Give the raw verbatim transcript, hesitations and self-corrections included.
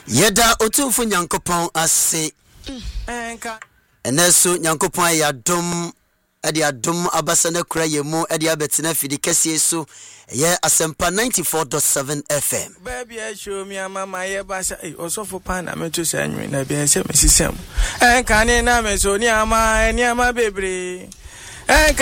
Yeda otumfu nyankopon ase. Enka. Enesu nyankopon ya dom edi adom abasana kura yemu edi abetina fidi kese so ye asempa ninety-four point seven F M. Baby I show me mama ye basa eh osofo pan na meto se anwe na bia se mesisem. Enka ne na me so ni ama ni ama bebre. Enka